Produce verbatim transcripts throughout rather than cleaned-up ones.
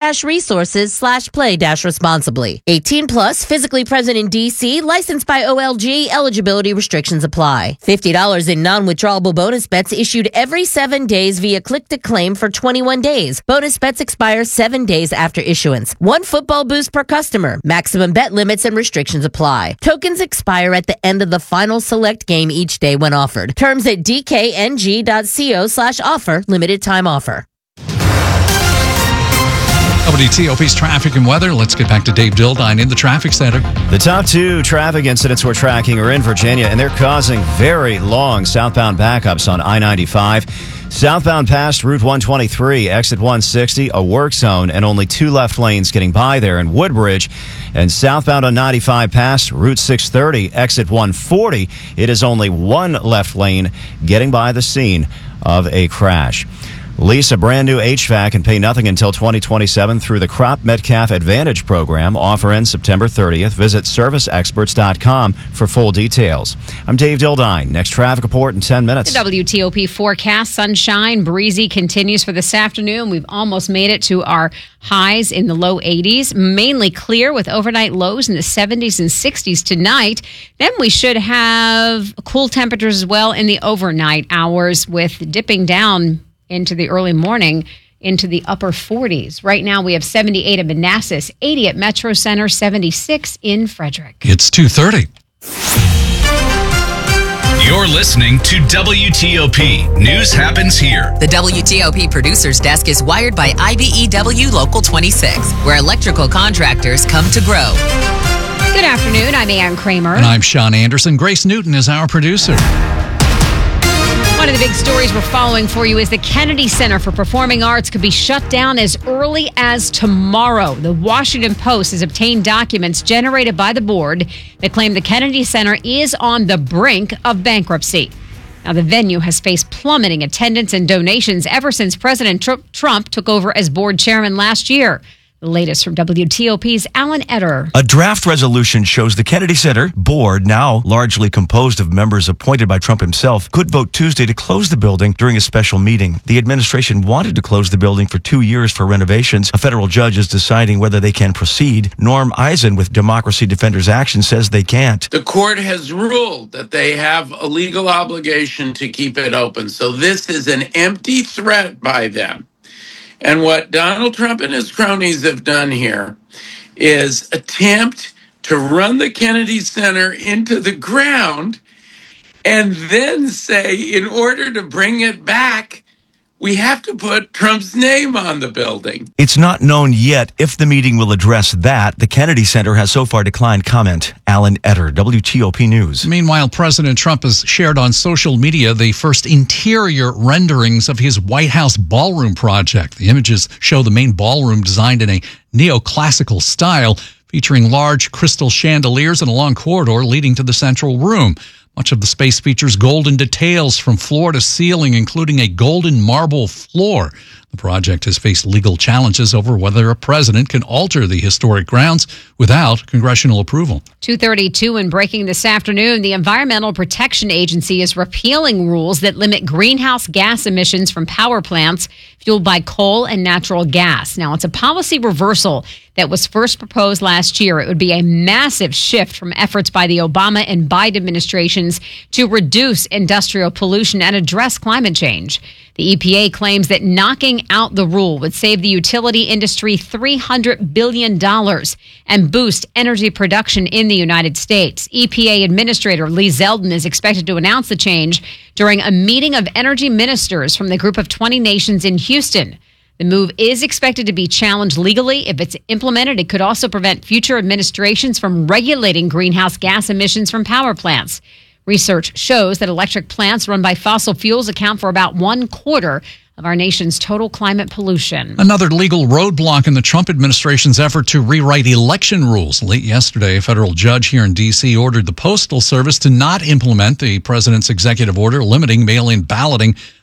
resources slash play dash responsibly. eighteen plus, physically present in D C, licensed by O L G, eligibility restrictions apply. fifty dollars in non-withdrawable bonus bets issued every seven days via click-to-claim for twenty-one days. Bonus bets expire seven days after issuance. One football boost per customer. Maximum bet limits and restrictions apply. Tokens expire at the end of the final select game each day when offered. Terms at d k n g dot co slash offer. Limited time offer. W T O P's traffic and weather. Let's get back to Dave Dildine in the traffic center. The top two traffic incidents we're tracking are in Virginia, and they're causing very long southbound backups on I ninety-five. Southbound past Route one twenty-three, exit one sixty, a work zone, and only two left lanes getting by there in Woodbridge. And southbound on ninety-five past Route six thirty, exit one forty, it is only one left lane getting by the scene of a crash. Lease a brand new H V A C and pay nothing until twenty twenty-seven through the Crop Metcalf Advantage program. Offer ends September thirtieth. Visit service experts dot com for full details. I'm Dave Dildine. Next traffic report in ten minutes. The W T O P forecast, sunshine, breezy continues for this afternoon. We've almost made it to our highs in the low eighties. Mainly clear with overnight lows in the seventies and sixties tonight. Then we should have cool temperatures as well in the overnight hours, with dipping down into the early morning into the upper forties. Right now we have seventy-eight at Manassas, eighty at Metro Center, seventy-six in Frederick. It's two thirty. You're listening to W T O P. News happens here. The W T O P producer's desk is wired by I B E W Local twenty-six, where electrical contractors come to grow. Good afternoon. I'm Ann Kramer. And I'm Sean Anderson. Grace Newton is our producer. One of the big stories we're following for you is the Kennedy Center for Performing Arts could be shut down as early as tomorrow. The Washington Post has obtained documents generated by the board that claim the Kennedy Center is on the brink of bankruptcy. Now, the venue has faced plummeting attendance and donations ever since President Trump took over as board chairman last year. The latest from W T O P's Alan Etter. A draft resolution shows the Kennedy Center board, now largely composed of members appointed by Trump himself, could vote Tuesday to close the building during a special meeting. The administration wanted to close the building for two years for renovations. A federal judge is deciding whether they can proceed. Norm Eisen with Democracy Defenders Action says they can't. The court has ruled that they have a legal obligation to keep it open. So this is an empty threat by them. And what Donald Trump and his cronies have done here is attempt to run the Kennedy Center into the ground and then say, in order to bring it back, we have to put Trump's name on the building. It's not known yet if the meeting will address that. The Kennedy Center has so far declined comment. Alan Etter, W T O P News. Meanwhile, President Trump has shared on social media the first interior renderings of his White House ballroom project. The images show the main ballroom designed in a neoclassical style, featuring large crystal chandeliers and a long corridor leading to the central room. Much of the space features golden details from floor to ceiling, including a golden marble floor. The project has faced legal challenges over whether a president can alter the historic grounds without congressional approval. two thirty-two and breaking this afternoon, the Environmental Protection Agency is repealing rules that limit greenhouse gas emissions from power plants fueled by coal and natural gas. Now, it's a policy reversal that was first proposed last year. It would be a massive shift from efforts by the Obama and Biden administrations to reduce industrial pollution and address climate change. The E P A claims that knocking out the rule would save the utility industry three hundred billion dollars and boost energy production in the United States. E P A Administrator Lee Zeldin is expected to announce the change during a meeting of energy ministers from the Group of twenty nations in Houston. The move is expected to be challenged legally. If it's implemented, it could also prevent future administrations from regulating greenhouse gas emissions from power plants. Research shows that electric plants run by fossil fuels account for about one quarter of our nation's total climate pollution. Another legal roadblock in the Trump administration's effort to rewrite election rules. Late yesterday, a federal judge here in D C ordered the Postal Service to not implement the president's executive order limiting mail-in balloting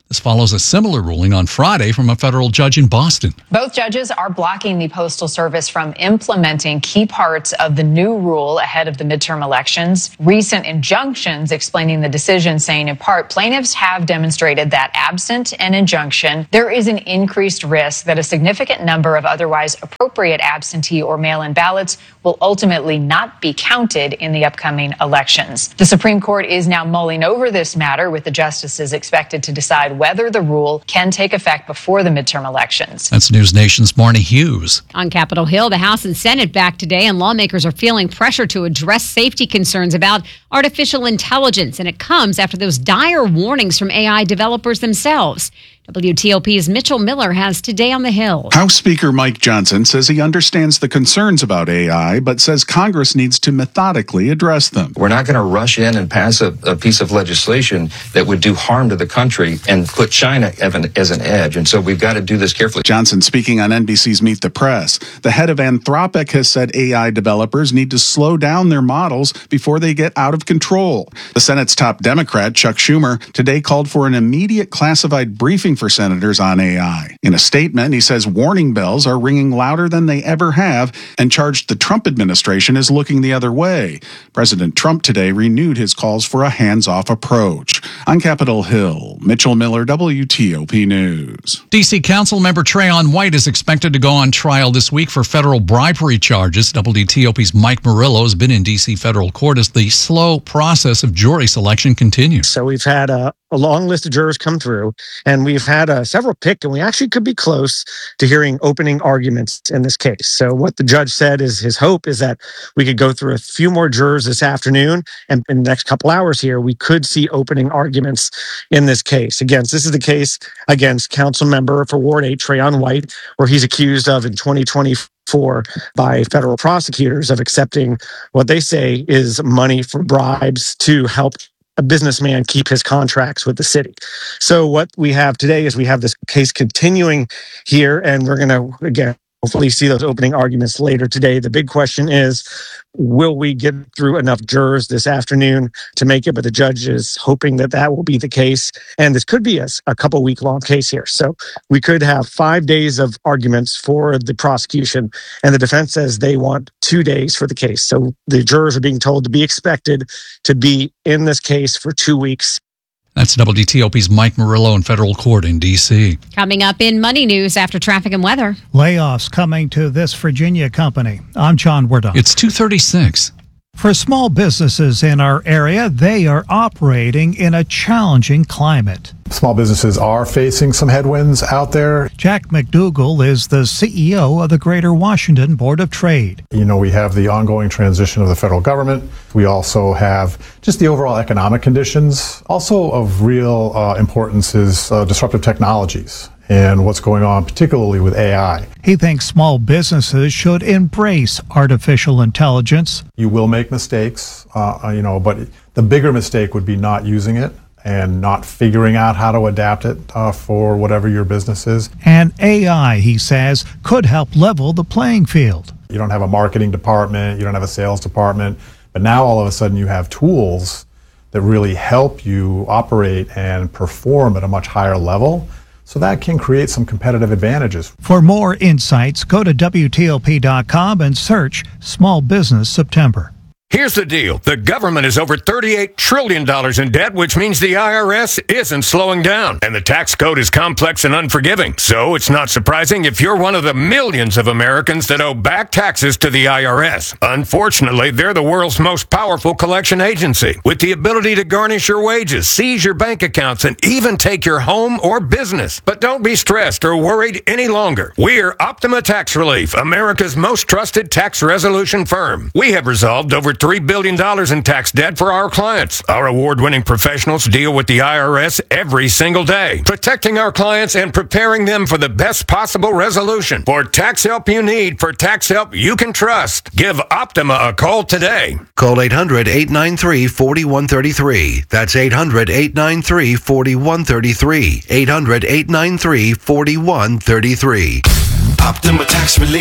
This follows a similar ruling on Friday from a federal judge in Boston. Both judges are blocking the Postal Service from implementing key parts of the new rule ahead of the midterm elections. Recent injunctions explaining the decision, saying in part, plaintiffs have demonstrated that absent an injunction, there is an increased risk that a significant number of otherwise appropriate absentee or mail-in ballots will ultimately not be counted in the upcoming elections. The Supreme Court is now mulling over this matter, with the justices expected to decide whether the rule can take effect before the midterm elections. That's News Nation's Marnie Hughes. On Capitol Hill, the House and Senate back today, and lawmakers are feeling pressure to address safety concerns about artificial intelligence, and it comes after those dire warnings from A I developers themselves. W T O P's Mitchell Miller has Today on the Hill. House Speaker Mike Johnson says he understands the concerns about A I, but says Congress needs to methodically address them. We're not going to rush in and pass a, a piece of legislation that would do harm to the country and put China as an, as an edge. And so we've got to do this carefully. Johnson speaking on N B C's Meet the Press. The head of Anthropic has said A I developers need to slow down their models before they get out of control. The Senate's top Democrat, Chuck Schumer, today called for an immediate classified briefing for senators on A I. In a statement, he says warning bells are ringing louder than they ever have and charged the Trump administration as looking the other way. President Trump today renewed his calls for a hands-off approach. On Capitol Hill, Mitchell Miller, W T O P News. D C Council member Trayon White is expected to go on trial this week for federal bribery charges. W T O P's Mike Murillo has been in D C federal court as the slow process of jury selection continues. So we've had a, a long list of jurors come through, and we've had uh, several picked, and we actually could be close to hearing opening arguments in this case. So what the judge said is his hope is that we could go through a few more jurors this afternoon, and in the next couple hours here, we could see opening arguments in this case. Again, this is the case against council member for Ward eight, Trayon White, where he's accused of in twenty twenty-four by federal prosecutors of accepting what they say is money for bribes to help a businessman keep his contracts with the city. So what we have today is we have this case continuing here, and we're going to, again, hopefully see those opening arguments later today. The big question is, will we get through enough jurors this afternoon to make it? But the judge is hoping that that will be the case. And this could be a, a couple week long case here. So we could have five days of arguments for the prosecution. And the defense says they want two days for the case. So the jurors are being told to be expected to be in this case for two weeks. That's W T O P's Mike Murillo in federal court in D C. Coming up in Money News after traffic and weather. Layoffs coming to this Virginia company. I'm John Wardon. It's two thirty-six. For small businesses in our area, they are operating in a challenging climate. Small businesses are facing some headwinds out there. Jack McDougall is the C E O of the Greater Washington Board of Trade. You know, we have the ongoing transition of the federal government. We also have just the overall economic conditions. Also of real uh, importance is uh, disruptive technologies and what's going on, particularly with A I. He thinks small businesses should embrace artificial intelligence. You will make mistakes, uh, you know, but the bigger mistake would be not using it and not figuring out how to adapt it uh, for whatever your business is. And A I, he says, could help level the playing field. You don't have a marketing department, you don't have a sales department, but now all of a sudden you have tools that really help you operate and perform at a much higher level. So that can create some competitive advantages. For more insights, go to W T O P dot com and search Small Business September. Here's the deal. The government is over thirty-eight trillion dollars in debt, which means the I R S isn't slowing down. And the tax code is complex and unforgiving. So it's not surprising if you're one of the millions of Americans that owe back taxes to the I R S. Unfortunately, they're the world's most powerful collection agency, with the ability to garnish your wages, seize your bank accounts, and even take your home or business. But don't be stressed or worried any longer. We're Optima Tax Relief, America's most trusted tax resolution firm. We have resolved over three billion dollars in tax debt for our clients. Our award-winning professionals deal with the I R S every single day, protecting our clients and preparing them for the best possible resolution. For tax help you need, for tax help you can trust, give Optima a call today. Call eight hundred, eight nine three, four one three three. That's eight hundred, eight nine three, four one three three. eight hundred, eight nine three, four one three three. Optima Tax Relief.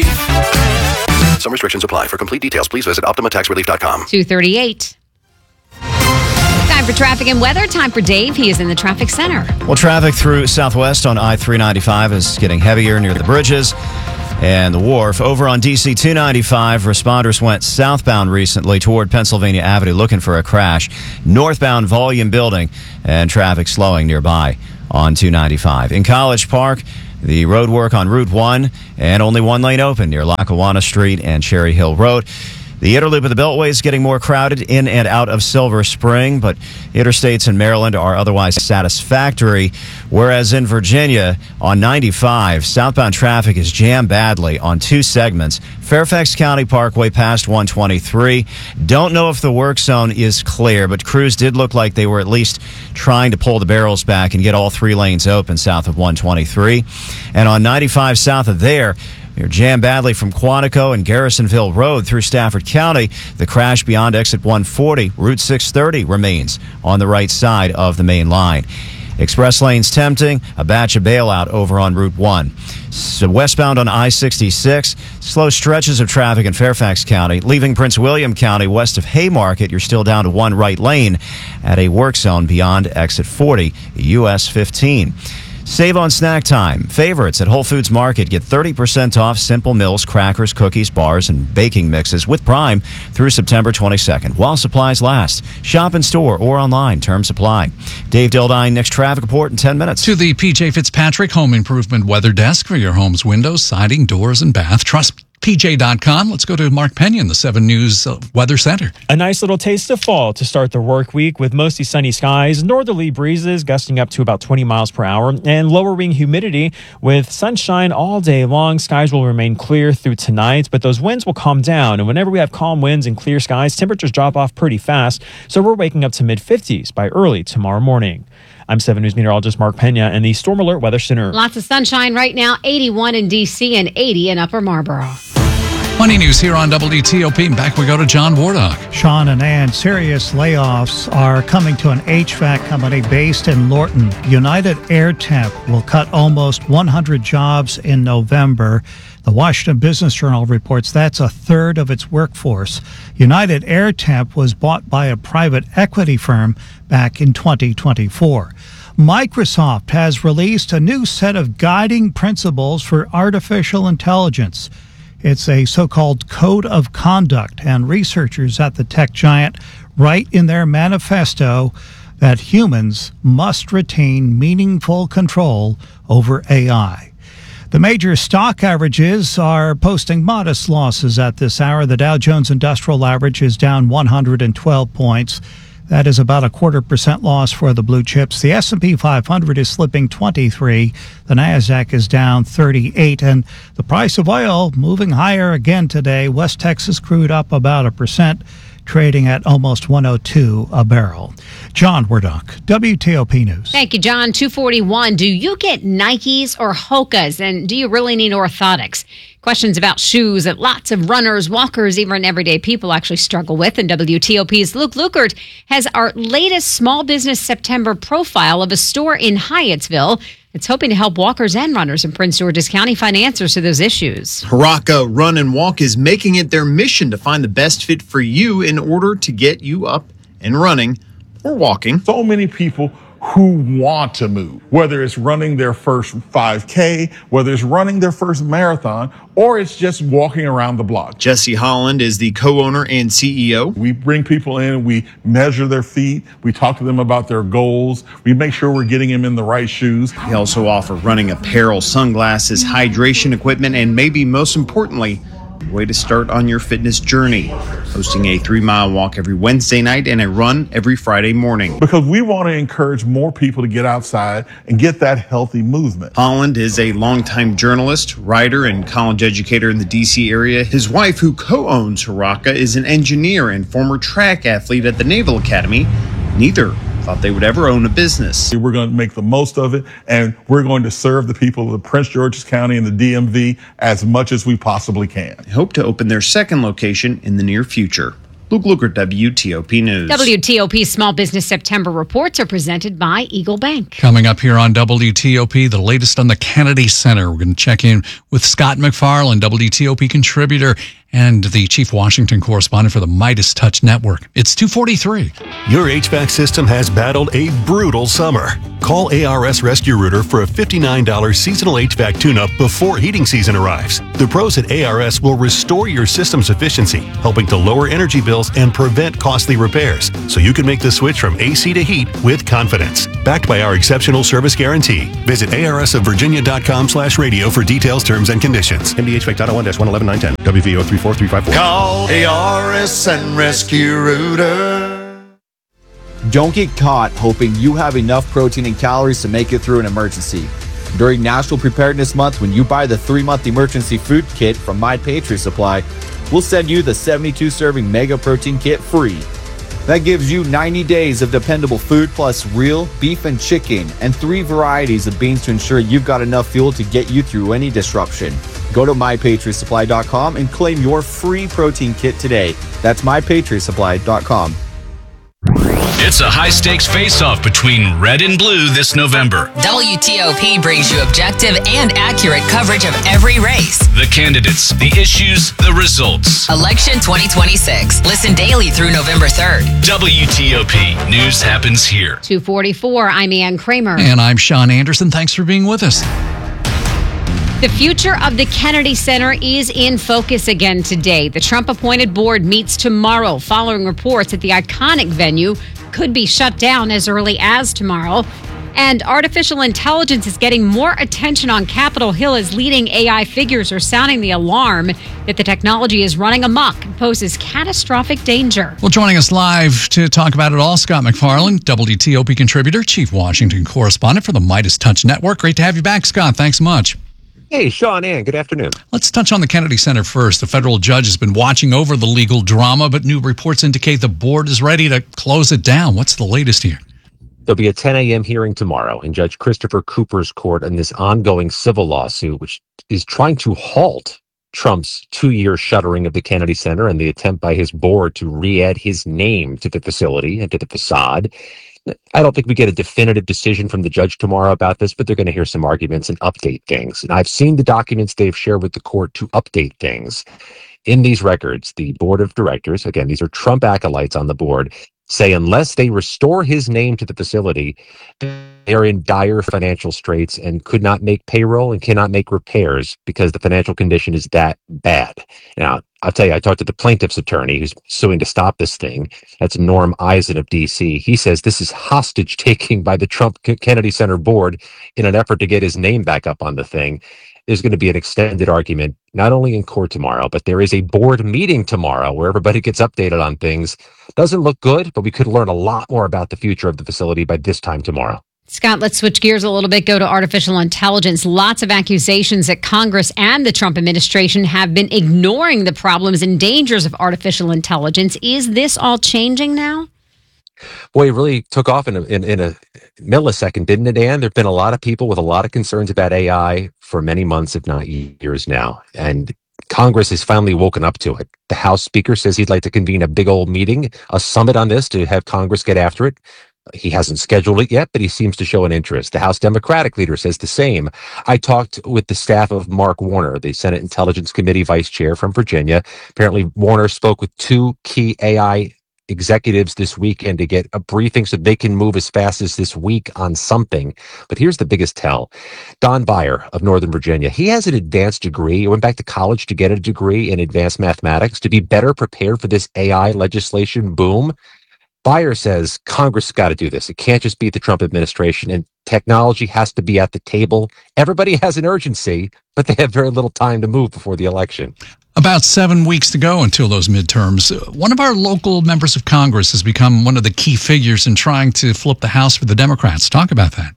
Some restrictions apply. For complete details, please visit Optima Tax Relief dot com. two thirty-eight. Time for traffic and weather. Time for Dave. He is in the traffic center. Well, traffic through Southwest on I three ninety-five is getting heavier near the bridges and the wharf. Over on D C two ninety-five, responders went southbound recently toward Pennsylvania Avenue looking for a crash. Northbound volume building and traffic slowing nearby on two ninety-five. In College Park, the road work on Route one and only one lane open near Lackawanna Street and Cherry Hill Road. The inner loop of the Beltway is getting more crowded in and out of Silver Spring, but interstates in Maryland are otherwise satisfactory, whereas in Virginia on ninety-five, southbound traffic is jammed badly on two segments. Fairfax County Parkway past one twenty-three. Don't know if the work zone is clear, but crews did look like they were at least trying to pull the barrels back and get all three lanes open south of one twenty-three. And on ninety-five south of there, you're jammed badly from Quantico and Garrisonville Road through Stafford County. The crash beyond exit one forty, Route six thirty remains on the right side of the main line. Express lanes tempting, a batch of bailout over on Route one. So westbound on I sixty-six, slow stretches of traffic in Fairfax County. Leaving Prince William County west of Haymarket, you're still down to one right lane at a work zone beyond exit forty, U S fifteen. Save on snack time. Favorites at Whole Foods Market get thirty percent off Simple Mills, crackers, cookies, bars, and baking mixes with Prime through September twenty-second, while supplies last. Shop in store or online. Terms apply. Dave Dildine, next traffic report in ten minutes. To the P J Fitzpatrick Home Improvement Weather Desk for your home's windows, siding, doors, and bath. Trust P J dot com. Let's go to Mark Pena in the seven News Weather Center. A nice little taste of fall to start the work week with mostly sunny skies, northerly breezes gusting up to about twenty miles per hour, and lowering humidity with sunshine all day long. Skies will remain clear through tonight, but those winds will calm down. And whenever we have calm winds and clear skies, temperatures drop off pretty fast. So we're waking up to mid fifties by early tomorrow morning. I'm seven News meteorologist Mark Pena in the Storm Alert Weather Center. Lots of sunshine right now, eighty-one in D C and eighty in Upper Marlboro. Money news here on W T O P. Back we go to John Wardock. Sean and Ann, serious layoffs are coming to an H V A C company based in Lorton. United Air Temp will cut almost one hundred jobs in November. The Washington Business Journal reports that's a third of its workforce. United Air Temp was bought by a private equity firm back in twenty twenty-four. Microsoft has released a new set of guiding principles for artificial intelligence. It's a so-called code of conduct, and researchers at the tech giant write in their manifesto that humans must retain meaningful control over A I. The major stock averages are posting modest losses at this hour. The Dow Jones Industrial Average is down one hundred twelve points. That is about a quarter percent loss for the blue chips. The S and P five hundred is slipping twenty-three. The NASDAQ is down thirty-eight. And the price of oil moving higher again today. West Texas crude up about a percent, trading at almost one oh two a barrel. John Wardock, W T O P News. Thank you, John. two forty-one. Do you get Nikes or Hokas? And do you really need orthotics? Questions about shoes that lots of runners, walkers, even everyday people actually struggle with. And W T O P's Luke Lukert has our latest Small Business September profile of a store in Hyattsville. It's hoping to help walkers and runners in Prince George's County find answers to those issues. Haraka Run and Walk is making it their mission to find the best fit for you in order to get you up and running or walking. So many people who want to move, whether it's running their first five K, whether it's running their first marathon, or it's just walking around the block. Jesse Holland is the co-owner and C E O. We bring people in, we measure their feet, we talk to them about their goals, we make sure we're getting them in the right shoes. We also offer running apparel, sunglasses, hydration equipment, and maybe most importantly, a way to start on your fitness journey. Hosting a three-mile walk every Wednesday night and a run every Friday morning. Because we want to encourage more people to get outside and get that healthy movement. Holland is a longtime journalist, writer, and college educator in the D C area. His wife, who co-owns Haraka, is an engineer and former track athlete at the Naval Academy. Neither thought they would ever own a business. We're going to make the most of it, and we're going to serve the people of Prince George's County and the D M V as much as we possibly can. They hope to open their second location in the near future. Luke Lukert, W T O P News. W T O P Small Business September reports are presented by Eagle Bank. Coming up here on W T O P, the latest on the Kennedy Center. We're going to check in with Scott McFarland, W T O P contributor and the chief Washington correspondent for the Midas Touch Network. It's two forty-three. Your H V A C system has battled a brutal summer. Call A R S Rescue Rooter for a fifty-nine dollars seasonal H V A C tune-up before heating season arrives. The pros at A R S will restore your system's efficiency, helping to lower energy bills and prevent costly repairs, so you can make the switch from A C to heat with confidence. Backed by our exceptional service guarantee. Visit A R S of Virginia dot com slash radio for details, terms, and conditions. M D H V A C dot oh one dash one eleven nine ten. W V O three four three five four. Call A R S and Rescue Rooter. Don't get caught hoping you have enough protein and calories to make it through an emergency. During National Preparedness Month, when you buy the three-month emergency food kit from My Patriot Supply, we'll send you the seventy-two serving Mega Protein Kit free. That gives you ninety days of dependable food plus real beef and chicken and three varieties of beans to ensure you've got enough fuel to get you through any disruption. Go to my patriot supply dot com and claim your free protein kit today. That's my patriot supply dot com. It's a high-stakes face-off between red and blue this November. W T O P brings you objective and accurate coverage of every race. The candidates, the issues, the results. Election twenty twenty-six. Listen daily through November third. W T O P. News happens here. two forty-four, I'm Ann Kramer. And I'm Sean Anderson. Thanks for being with us. The future of the Kennedy Center is in focus again today. The Trump-appointed board meets tomorrow following reports that the iconic venue could be shut down as early as tomorrow. And artificial intelligence is getting more attention on Capitol Hill as leading A I figures are sounding the alarm that the technology is running amok and poses catastrophic danger. Well, joining us live to talk about it all, Scott McFarland, W T O P contributor, chief Washington correspondent for the Midas Touch Network. Great to have you back, Scott. Thanks so much. Hey, Sean, Ann, good afternoon. Let's touch on the Kennedy Center first. The federal judge has been watching over the legal drama, but new reports indicate the board is ready to close it down. What's the latest here? There'll be a ten a.m. hearing tomorrow in Judge Christopher Cooper's court in this ongoing civil lawsuit, which is trying to halt Trump's two-year shuttering of the Kennedy Center and the attempt by his board to re-add his name to the facility and to the facade. I don't think we get a definitive decision from the judge tomorrow about this, but they're going to hear some arguments and update things. And I've seen the documents they've shared with the court to update things. In these records, the board of directors, again, these are Trump acolytes on the board, say unless they restore his name to the facility, they're in dire financial straits and could not make payroll and cannot make repairs because the financial condition is that bad. Now, I'll tell you, I talked to the plaintiff's attorney who's suing to stop this thing. That's Norm Eisen of D C. He says this is hostage taking by the Trump Kennedy Center board in an effort to get his name back up on the thing. There's going to be an extended argument, not only in court tomorrow, but there is a board meeting tomorrow where everybody gets updated on things. Doesn't look good, but we could learn a lot more about the future of the facility by this time tomorrow. Scott, let's switch gears a little bit, go to artificial intelligence. Lots of accusations that Congress and the Trump administration have been ignoring the problems and dangers of artificial intelligence. Is this all changing now? Boy, it really took off in a, in, in a millisecond, didn't it, Ann? There have been a lot of people with a lot of concerns about A I for many months, if not years now. And Congress has finally woken up to it. The House Speaker says he'd like to convene a big old meeting, a summit on this to have Congress get after it. He hasn't scheduled it yet, but he seems to show an interest. The House Democratic leader says the same. I talked with the staff of Mark Warner, the Senate Intelligence Committee vice chair from Virginia. Apparently, Warner spoke with two key A I executives this weekend to get a briefing so they can move as fast as this week on something. But here's the biggest tell. Don Beyer of Northern Virginia, he has an advanced degree. He went back to college to get a degree in advanced mathematics to be better prepared for this A I legislation boom. Beyer says Congress has got to do this. It can't just be the Trump administration, and technology has to be at the table. Everybody has an urgency, but they have very little time to move before the election. About seven weeks to go until those midterms. One of our local members of Congress has become one of the key figures in trying to flip the House for the Democrats. Talk about that.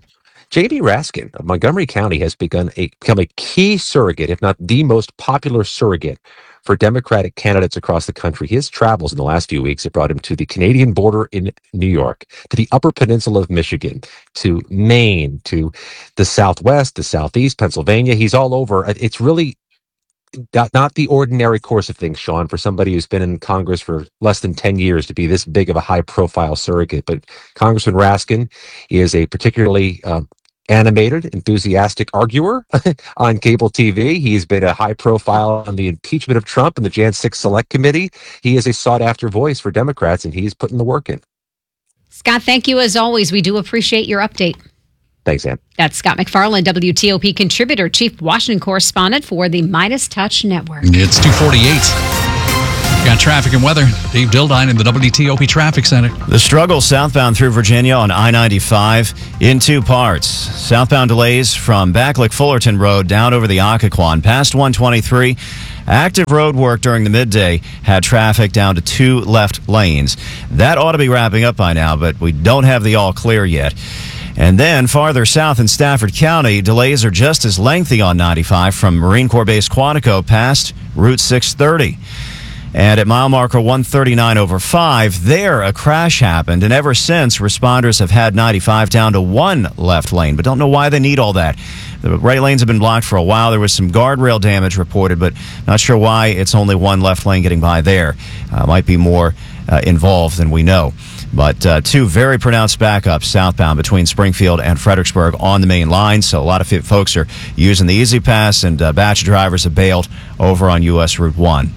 J D Raskin of Montgomery County has begun a, become a key surrogate, if not the most popular surrogate, for Democratic candidates across the country. His travels in the last few weeks have brought him to the Canadian border in New York, to the Upper Peninsula of Michigan, to Maine, to the Southwest, the Southeast, Pennsylvania. He's all over. It's really not, not the ordinary course of things, Sean, for somebody who's been in Congress for less than ten years to be this big of a high-profile surrogate. But Congressman Raskin is a particularly uh, animated, enthusiastic arguer on cable T V. He's been a high profile on the impeachment of Trump and the January sixth Select Committee. He is a sought after voice for Democrats, and he's putting the work in. Scott, thank you as always. We do appreciate your update. Thanks, Ann. That's Scott McFarland, W T O P contributor, chief Washington correspondent for the Midas Touch Network. It's two forty-eight. Got traffic and weather. Dave Dildine in the W T O P Traffic Center. The struggle southbound through Virginia on I ninety-five in two parts. Southbound delays from Backlick-Fullerton Road down over the Occoquan past one twenty-three. Active road work during the midday had traffic down to two left lanes. That ought to be wrapping up by now, but we don't have the all clear yet. And then farther south in Stafford County, delays are just as lengthy on ninety-five from Marine Corps Base Quantico past Route six thirty. And at mile marker one thirty-nine over five, there a crash happened. And ever since, responders have had ninety-five down to one left lane, but don't know why they need all that. The right lanes have been blocked for a while. There was some guardrail damage reported, but not sure why it's only one left lane getting by there. Uh, might be more uh, involved than we know. But uh, two very pronounced backups southbound between Springfield and Fredericksburg on the main line. So a lot of folks are using the Easy Pass, and a batch of drivers have bailed over on U S Route one.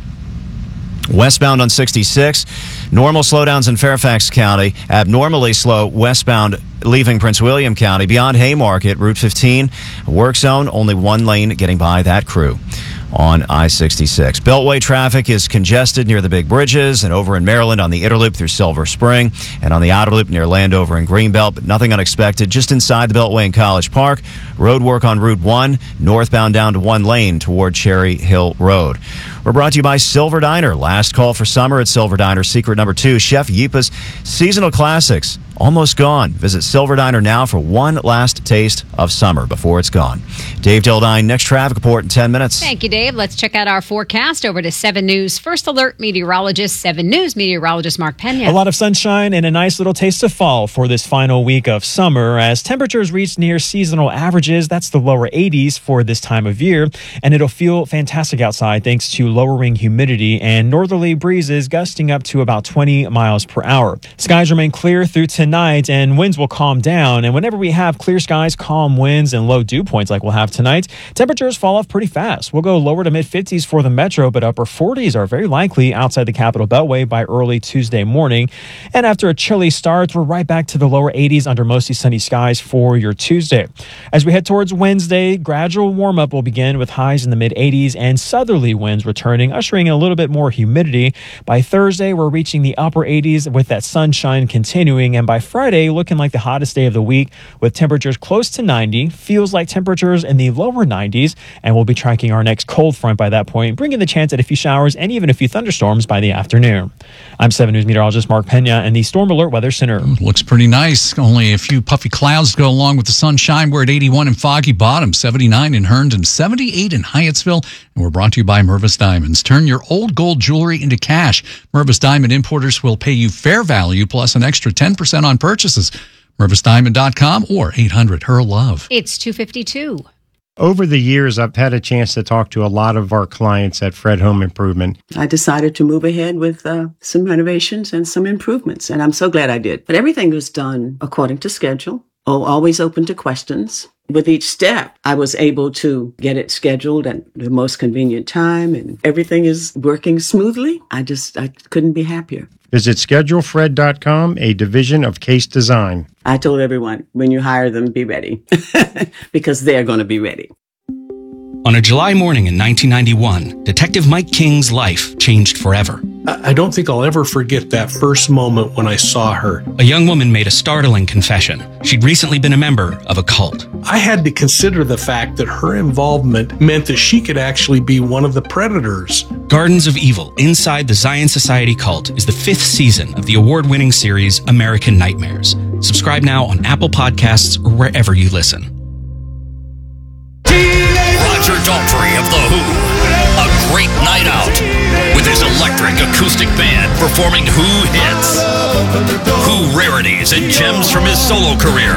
Westbound on sixty-six, normal slowdowns in Fairfax County, abnormally slow westbound leaving Prince William County. Beyond Haymarket, Route fifteen, work zone, only one lane getting by that crew on I sixty-six. Beltway traffic is congested near the big bridges and over in Maryland on the Inner Loop through Silver Spring and on the Outer Loop near Landover and Greenbelt, but nothing unexpected just inside the Beltway in College Park. Road work on Route one, northbound down to one lane toward Cherry Hill Road. We're brought to you by Silver Diner. Last call for summer at Silver Diner. Secret number two, Chef Yipa's seasonal classics. Almost gone. Visit Silver Diner now for one last taste of summer before it's gone. Dave Dildine, next traffic report in ten minutes. Thank you, Dave. Let's check out our forecast over to seven News First Alert meteorologist, seven News meteorologist Mark Pena. A lot of sunshine and a nice little taste of fall for this final week of summer as temperatures reach near seasonal averages. That's the lower eighties for this time of year, and it'll feel fantastic outside thanks to lowering humidity and northerly breezes gusting up to about twenty miles per hour. Skies remain clear through tonight. Tonight, and winds will calm down. And whenever we have clear skies, calm winds, and low dew points like we'll have tonight, temperatures fall off pretty fast. We'll go lower to mid fifties for the metro, but upper forties are very likely outside the Capital Beltway by early Tuesday morning. And after a chilly start, we're right back to the lower eighties under mostly sunny skies for your Tuesday. As we head towards Wednesday, gradual warm up will begin with highs in the mid eighties and southerly winds returning, ushering in a little bit more humidity. By Thursday, we're reaching the upper eighties with that sunshine continuing, and by Friday, looking like the hottest day of the week with temperatures close to ninety, feels like temperatures in the lower nineties, and we'll be tracking our next cold front by that point, bringing the chance at a few showers and even a few thunderstorms by the afternoon. I'm seven News meteorologist Mark Pena in the Storm Alert Weather Center. Looks pretty nice. Only a few puffy clouds to go along with the sunshine. We're at eighty-one in Foggy Bottom, seventy-nine in Herndon, seventy-eight in Hyattsville, and we're brought to you by Mervis Diamonds. Turn your old gold jewelry into cash. Mervis Diamond importers will pay you fair value plus an extra ten percent on purchases. Mervis Diamond dot com or eight hundred H E R Love. It's two fifty-two. Over the years, I've had a chance to talk to a lot of our clients at Fred Home Improvement. I decided to move ahead with uh, some renovations and some improvements, and I'm so glad I did. But everything was done according to schedule. Oh, always open to questions. With each step, I was able to get it scheduled at the most convenient time, and everything is working smoothly. I just, I couldn't be happier. Visit schedule fred dot com, a division of Case Design. I told everyone, when you hire them, be ready, because they're going to be ready. On a July morning in nineteen ninety-one, Detective Mike King's life changed forever. I don't think I'll ever forget that first moment when I saw her. A young woman made a startling confession. She'd recently been a member of a cult. I had to consider the fact that her involvement meant that she could actually be one of the predators. Gardens of Evil Inside the Zion Society Cult is the fifth season of the award-winning series American Nightmares. Subscribe now on Apple Podcasts or wherever you listen. Roger Daltrey of The Who. A great night out with his electric acoustic band performing Who hits, Who rarities and gems from his solo career.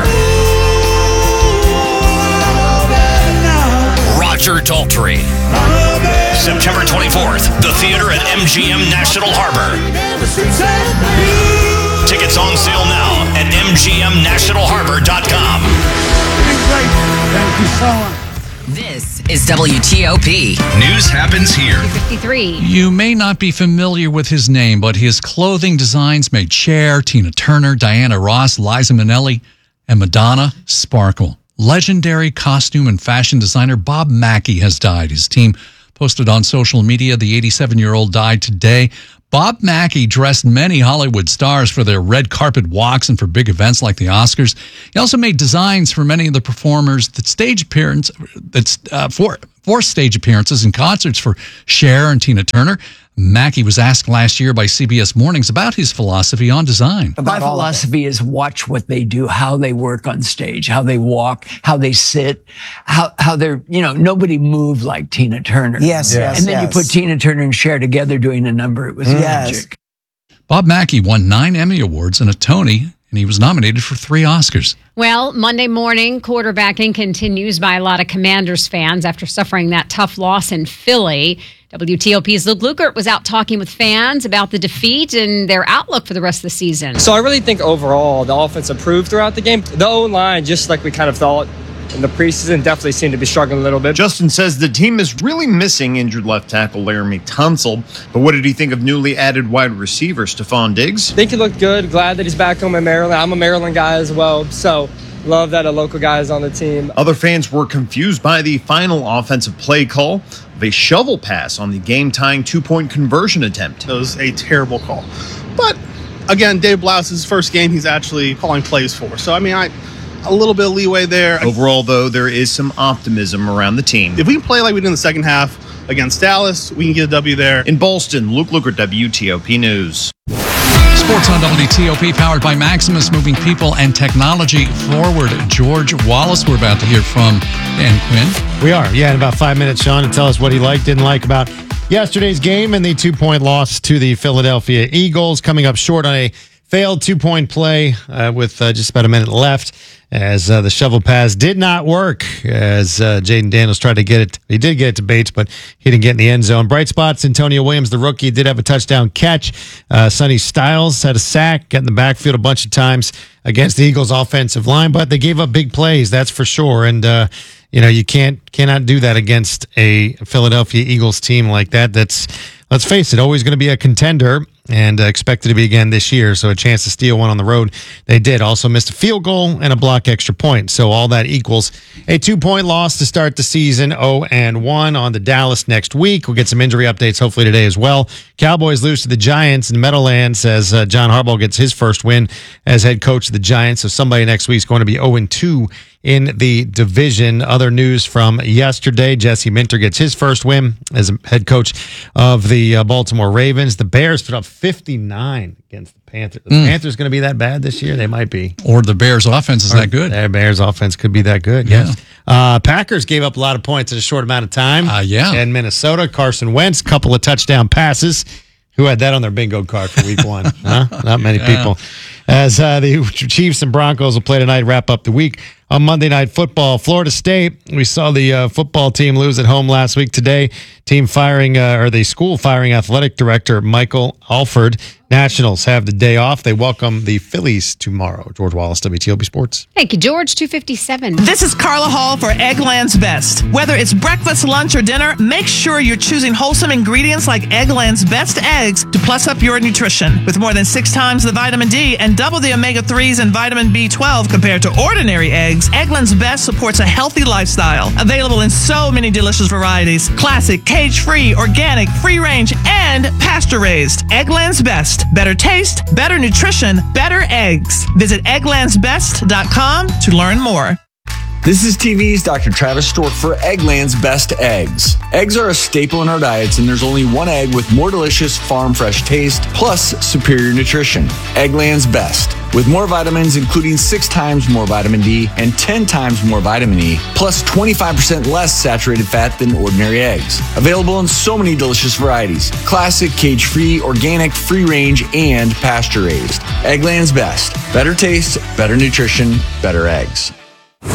Roger Daltrey. September twenty-fourth, the theater at M G M National Harbor. Tickets on sale now at m g m national harbor dot com. Thank you so much. This is W T O P. News happens here. fifty-three. You may not be familiar with his name, but his clothing designs made Cher, Tina Turner, Diana Ross, Liza Minnelli, and Madonna sparkle. Legendary costume and fashion designer Bob Mackie has died. His team posted on social media the eighty-seven-year-old died today. Bob Mackie dressed many Hollywood stars for their red carpet walks and for big events like the Oscars. He also made designs for many of the performers that stage appearance that's uh, for for stage appearances and concerts for Cher and Tina Turner. Mackie was asked last year by C B S Mornings about his philosophy on design. My philosophy is watch what they do, how they work on stage, how they walk, how they sit, how how they're, you know, nobody moved like Tina Turner. Yes, yes, And then yes. you put Tina Turner and Cher together doing a number. It was Yes. magic. Bob Mackie won nine Emmy Awards and a Tony, and he was nominated for three Oscars. Well, Monday morning, quarterbacking continues by a lot of Commanders fans after suffering that tough loss in Philly. W T O P's Luke Lukert was out talking with fans about the defeat and their outlook for the rest of the season. So I really think overall the offense improved throughout the game. The O-line, just like we kind of thought in the preseason, definitely seemed to be struggling a little bit. Justin says the team is really missing injured left tackle Laramie Tunsil. But what did he think of newly added wide receiver Stephon Diggs? I think he looked good. Glad that he's back home in Maryland. I'm a Maryland guy as well, so love that a local guy is on the team. Other fans were confused by the final offensive play call of a shovel pass on the game-tying two-point conversion attempt. It was a terrible call. But, again, Dave Blouse's first game he's actually calling plays for. So, I mean, I a little bit of leeway there. Overall, though, there is some optimism around the team. If we can play like we did in the second half against Dallas, we can get a W there. In Boston, Luke Lukert, W T O P News. Sports on W T O P, powered by Maximus, moving people and technology forward. George Wallace, we're about to hear from Dan Quinn. We are, yeah, in about five minutes, Sean, to tell us what he liked, didn't like about yesterday's game and the two-point loss to the Philadelphia Eagles, coming up short on a failed two-point play uh, with uh, just about a minute left, as uh, the shovel pass did not work, as uh, Jaden Daniels tried to get it. He did get it to Bates, but he didn't get in the end zone. Bright spots, Antonio Williams, the rookie, did have a touchdown catch. Uh, Sonny Styles had a sack, got in the backfield a bunch of times against the Eagles' offensive line, but they gave up big plays, that's for sure. And, uh, you know, you can't cannot do that against a Philadelphia Eagles team like that. That's, let's face it, always going to be a contender and uh, expected to be again this year. So a chance to steal one on the road. They did. Also missed a field goal and a block extra point. So all that equals a two-point loss to start the season, oh and one on the Dallas next week. We'll get some injury updates hopefully today as well. Cowboys lose to the Giants in Meadowlands as uh, John Harbaugh gets his first win as head coach of the Giants. So somebody next week is going to be oh and two in the division. Other news from yesterday, Jesse Minter gets his first win as head coach of the uh, Baltimore Ravens. The Bears put up fifty-nine against the Panthers. The Mm. Panthers going to be that bad this year? They might be. Or the Bears' offense is Or that good. Their Bears' offense could be that good, Yeah. yes. Uh, Packers gave up a lot of points in a short amount of time. Uh, yeah. And Minnesota, Carson Wentz, couple of touchdown passes. Who had that on their bingo card for week one? Huh? Not many Yeah. people. As uh, the Chiefs and Broncos will play tonight, wrap up the week. On Monday Night Football, Florida State, we saw the uh, football team lose at home last week. Today, team firing, uh, or the school firing athletic director, Michael Alford. Nationals have the day off. They welcome the Phillies tomorrow. George Wallace, W T O P Sports. Thank you, George. two fifty-seven. This is Carla Hall for Eggland's Best. Whether it's breakfast, lunch, or dinner, make sure you're choosing wholesome ingredients like Eggland's Best eggs to plus up your nutrition. With more than six times the vitamin D and double the omega threes and vitamin B twelve compared to ordinary eggs, Eggland's Best supports a healthy lifestyle. Available in so many delicious varieties: classic, cage-free, organic, free-range, and pasture-raised. Eggland's Best. Better taste, better nutrition, better eggs. Visit egglands best dot com to learn more. This is T V's Doctor Travis Stork for Eggland's Best Eggs. Eggs are a staple in our diets, and there's only one egg with more delicious farm fresh taste plus superior nutrition. Eggland's Best. With more vitamins, including six times more vitamin D and ten times more vitamin E, plus twenty-five percent less saturated fat than ordinary eggs. Available in so many delicious varieties: classic, cage-free, organic, free-range, and pasture-raised. Eggland's Best. Better taste, better nutrition, better eggs.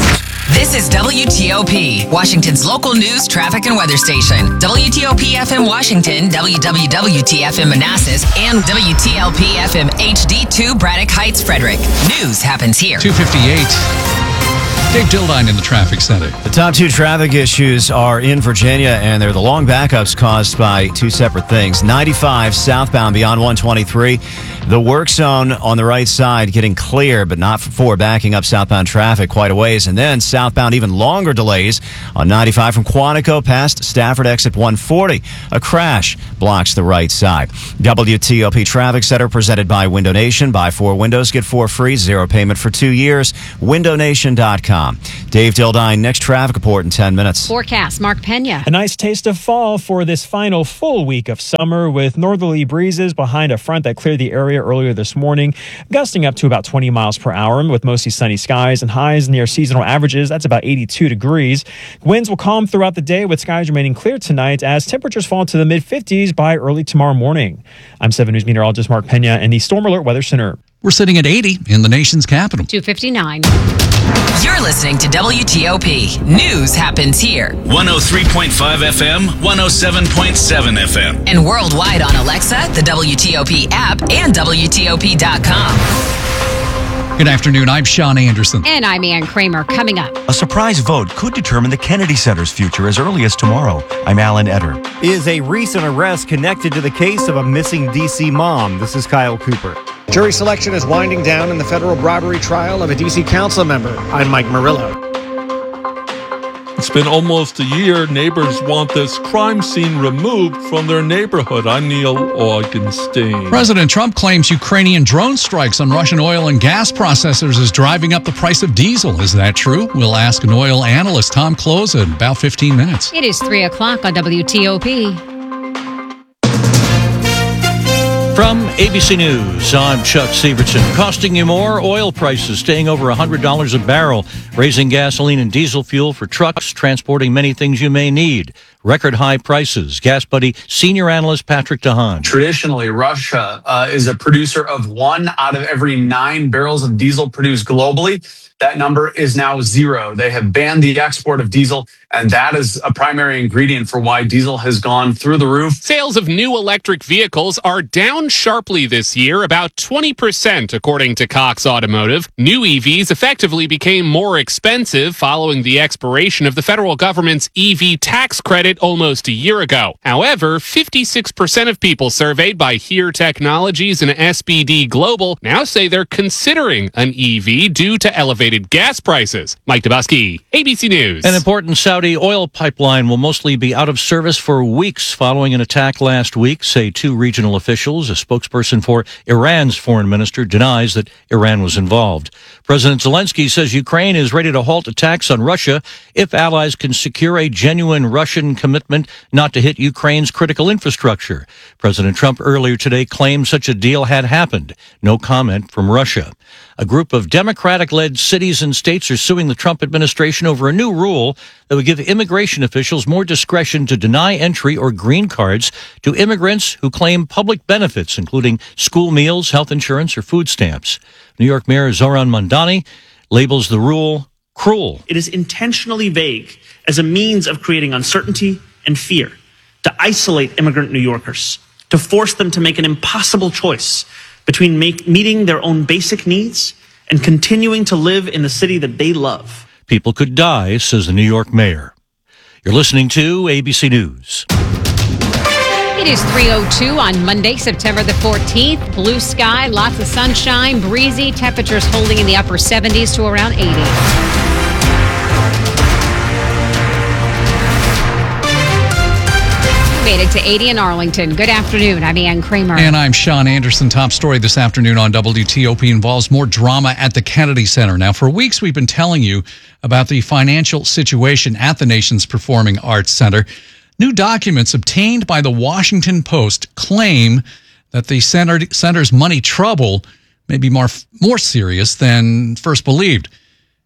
This is W T O P, Washington's local news, traffic, and weather station. W T O P F M Washington, W W W T F M Manassas, and W T L P F M H D two Braddock Heights, Frederick. News happens here. two fifty-eight. Dave Dildine in the traffic center. The top two traffic issues are in Virginia, and they're the long backups caused by two separate things. ninety-five southbound beyond one twenty-three. The work zone on the right side getting clear, but not for backing up southbound traffic quite a ways. And then southbound, even longer delays on ninety-five from Quantico past Stafford exit one forty. A crash blocks the right side. W T O P Traffic Center presented by Window Nation. Buy four windows, get four free, zero payment for two years. window nation dot com. Dave Dildine, next traffic report in ten minutes. Forecast, Mark Pena. A nice taste of fall for this final full week of summer with northerly breezes behind a front that cleared the area earlier this morning, gusting up to about twenty miles per hour with mostly sunny skies and highs near seasonal averages. That's about eighty-two degrees. Winds will calm throughout the day with skies remaining clear tonight as temperatures fall to the mid fifties by early tomorrow morning. I'm seven News meteorologist Mark Pena in the Storm Alert Weather Center. We're sitting at eighty in the nation's capital. two fifty-nine. You're listening to W T O P. News happens here. one oh three point five F M, one oh seven point seven F M. And worldwide on Alexa, the W T O P app, and W T O P dot com. Good afternoon. I'm Sean Anderson. And I'm Ann Kramer. Coming up. A surprise vote could determine the Kennedy Center's future as early as tomorrow. I'm Alan Etter. Is a recent arrest connected to the case of a missing D C mom? This is Kyle Cooper. Jury selection is winding down in the federal bribery trial of a D C council member. I'm Mike Murillo. It's been almost a year. Neighbors want this crime scene removed from their neighborhood. I'm Neil Augenstein. President Trump claims Ukrainian drone strikes on Russian oil and gas processors is driving up the price of diesel. Is that true? We'll ask an oil analyst, Tom Close, in about fifteen minutes. It is three o'clock on W T O P. From A B C News, I'm Chuck Severson. Costing you more, oil prices staying over one hundred dollars a barrel, raising gasoline and diesel fuel for trucks, transporting many things you may need. Record high prices. Gas Buddy senior analyst Patrick DeHaan. Traditionally, Russia uh, is a producer of one out of every nine barrels of diesel produced globally. That number is now zero. They have banned the export of diesel, and that is a primary ingredient for why diesel has gone through the roof. Sales of new electric vehicles are down sharply this year, about twenty percent, according to Cox Automotive. New E Vs effectively became more expensive following the expiration of the federal government's E V tax credit almost a year ago. However, fifty-six percent of people surveyed by HERE Technologies and S B D Global now say they're considering an E V due to elevated gas prices. Mike Dubusky, A B C News. An important Saudi oil pipeline will mostly be out of service for weeks following an attack last week, say two regional officials. A spokesperson for Iran's foreign minister denies that Iran was involved. President Zelensky says Ukraine is ready to halt attacks on Russia if allies can secure a genuine Russian commitment not to hit Ukraine's critical infrastructure. President Trump earlier today claimed such a deal had happened. No comment from Russia. A group of Democratic-led cities and states are suing the Trump administration over a new rule that would give immigration officials more discretion to deny entry or green cards to immigrants who claim public benefits, including school meals, health insurance, or food stamps. New York Mayor Zoran Mondani labels the rule cruel. It is intentionally vague as a means of creating uncertainty and fear, to isolate immigrant New Yorkers, to force them to make an impossible choice between make, meeting their own basic needs and continuing to live in the city that they love. People could die, says the New York mayor. You're listening to A B C News. It is three oh two on Monday, September the fourteenth. Blue sky, lots of sunshine, breezy, temperatures holding in the upper seventies to around eighty. Made it to eighty in Arlington. Good afternoon. I'm Ann Kramer. And I'm Sean Anderson. Top story this afternoon on W T O P involves more drama at the Kennedy Center. Now, for weeks, we've been telling you about the financial situation at the nation's Performing Arts Center. New documents obtained by the Washington Post claim that the center, center's money trouble may be more, more serious than first believed.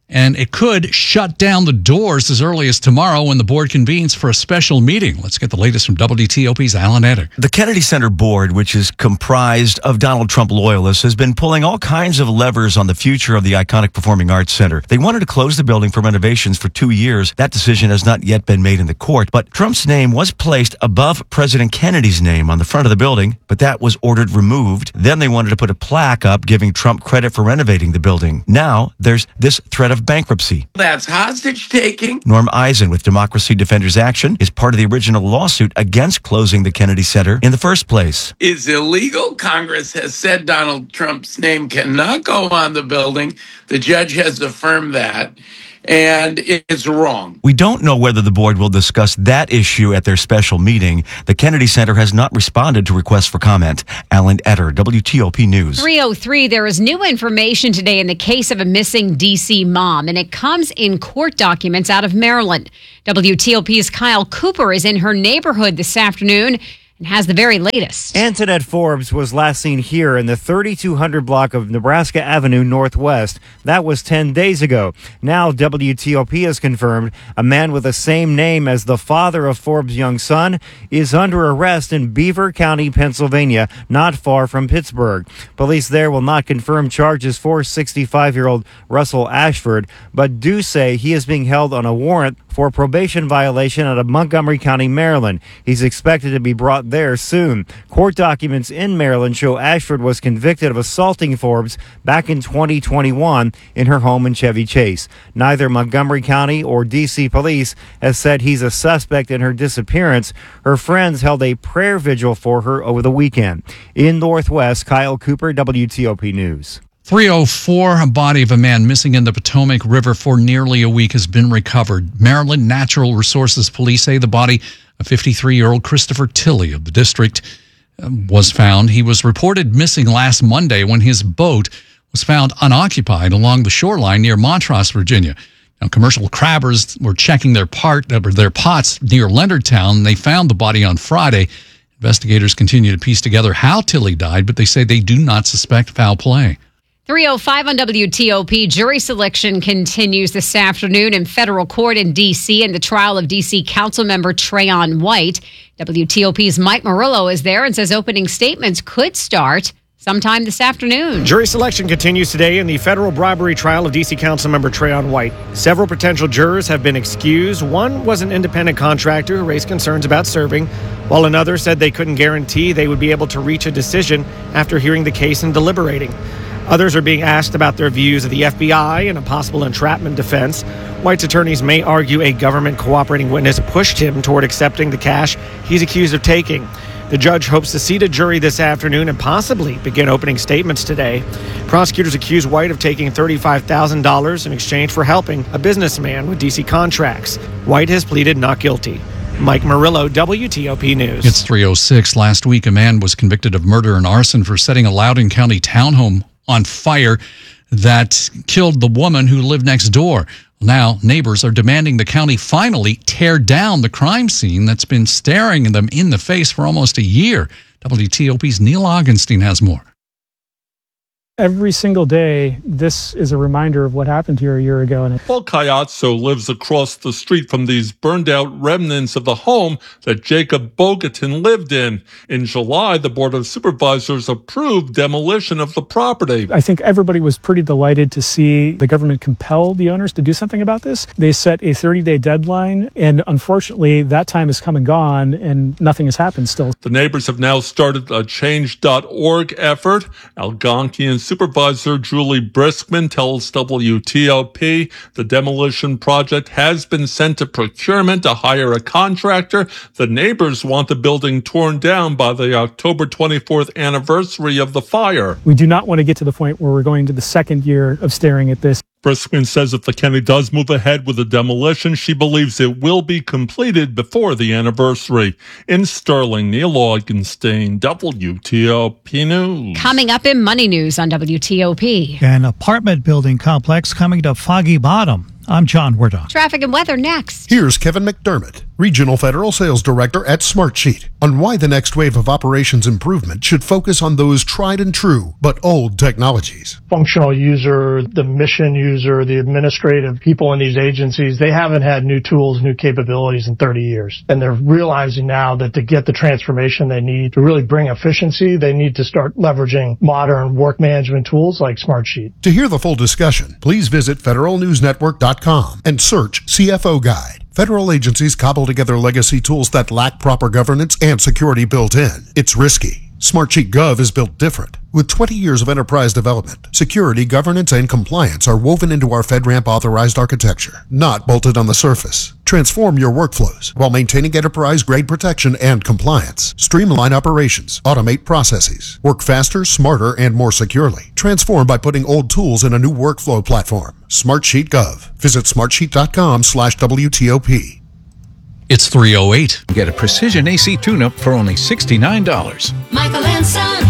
and it could shut down the doors as early as tomorrow when the board convenes for a special meeting. Let's get the latest from W T O P's Alan Etter. The Kennedy Center board, which is comprised of Donald Trump loyalists, has been pulling all kinds of levers on the future of the iconic Performing Arts Center. They wanted to close the building for renovations for two years. That decision has not yet been made in the court, but Trump's name was placed above President Kennedy's name on the front of the building, but that was ordered removed. Then they wanted to put a plaque up giving Trump credit for renovating the building. Now there's this threat of bankruptcy. That's hostage taking. Norm Eisen with Democracy Defenders Action is part of the original lawsuit against closing the Kennedy Center in the first place. Is illegal. Congress has said Donald Trump's name cannot go on the building. The judge has affirmed that. And it's wrong. We don't know whether the board will discuss that issue at their special meeting. The Kennedy Center has not responded to requests for comment. Alan Etter, W T O P News. three oh three, there is new information today in the case of a missing D C mom, and it comes in court documents out of Maryland. W T O P's Kyle Cooper is in her neighborhood this afternoon and has the very latest. Antoinette Forbes was last seen here in the thirty-two hundred block of Nebraska Avenue Northwest. That was ten days ago. Now W T O P has confirmed a man with the same name as the father of Forbes' young son is under arrest in Beaver County, Pennsylvania, not far from Pittsburgh. Police there will not confirm charges for sixty-five-year-old Russell Ashford, but do say he is being held on a warrant for probation violation out of Montgomery County, Maryland. He's expected to be brought there soon. Court documents in Maryland show Ashford was convicted of assaulting Forbes back in twenty twenty-one in her home in Chevy Chase. Neither Montgomery County or D C police has said he's a suspect in her disappearance. Her friends held a prayer vigil for her over the weekend. In Northwest, Kyle Cooper, W T O P News. three oh four, a body of a man missing in the Potomac River for nearly a week has been recovered. Maryland Natural Resources Police say the body of fifty-three-year-old Christopher Tilley of the district was found. He was reported missing last Monday when his boat was found unoccupied along the shoreline near Montross, Virginia. Now, commercial crabbers were checking their part, their pots near Leonardtown. They found the body on Friday. Investigators continue to piece together how Tilley died, but they say they do not suspect foul play. three oh five on W T O P. Jury selection continues this afternoon in federal court in D C in the trial of D C Councilmember Trayon White. W T O P's Mike Murillo is there and says opening statements could start sometime this afternoon. Jury selection continues today in the federal bribery trial of D C Councilmember Trayon White. Several potential jurors have been excused. One was an independent contractor who raised concerns about serving, while another said they couldn't guarantee they would be able to reach a decision after hearing the case and deliberating. Others are being asked about their views of the F B I and a possible entrapment defense. White's attorneys may argue a government cooperating witness pushed him toward accepting the cash he's accused of taking. The judge hopes to seat a jury this afternoon and possibly begin opening statements today. Prosecutors accuse White of taking thirty-five thousand dollars in exchange for helping a businessman with D C contracts. White has pleaded not guilty. Mike Murillo, W T O P News. It's three oh six. Last week, a man was convicted of murder and arson for setting a Loudoun County townhome on fire that killed the woman who lived next door. Now, neighbors are demanding the county finally tear down the crime scene that's been staring them in the face for almost a year. W T O P's Neil Augenstein has more. Every single day, this is a reminder of what happened here a year ago. And Paul Cayazzo lives across the street from these burned-out remnants of the home that Jacob Bogatin lived in. In July, the Board of Supervisors approved demolition of the property. I think everybody was pretty delighted to see the government compel the owners to do something about this. They set a thirty-day deadline, and unfortunately, that time has come and gone, and nothing has happened still. The neighbors have now started a change dot org effort. Algonquian Supervisor Julie Briskman tells W T O P the demolition project has been sent to procurement to hire a contractor. The neighbors want the building torn down by the October twenty-fourth anniversary of the fire. We do not want to get to the point where we're going to the second year of staring at this. Briskman says if the county does move ahead with the demolition, she believes it will be completed before the anniversary. In Sterling, Neil Augenstein, W T O P News. Coming up in Money News on W T O P. An apartment building complex coming to Foggy Bottom. I'm John Wardock. Traffic and weather next. Here's Kevin McDermott, Regional Federal Sales Director at Smartsheet, on why the next wave of operations improvement should focus on those tried and true but old technologies. Functional user, the mission user, the administrative people in these agencies, they haven't had new tools, new capabilities in thirty years. And they're realizing now that to get the transformation they need to really bring efficiency, they need to start leveraging modern work management tools like Smartsheet. To hear the full discussion, please visit federal news network dot com and search C F O Guide. Federal agencies cobble together legacy tools that lack proper governance and security built in. It's risky. Smartsheet Gov is built different. With twenty years of enterprise development, security, governance, and compliance are woven into our FedRAMP authorized architecture, not bolted on the surface. Transform your workflows while maintaining enterprise-grade protection and compliance. Streamline operations, automate processes, work faster, smarter, and more securely. Transform by putting old tools in a new workflow platform. Smartsheet Gov. Visit smartsheet dot com slash W T O P. It's three oh eight. Get a precision A C tune-up for only sixty-nine dollars. Michael and Son.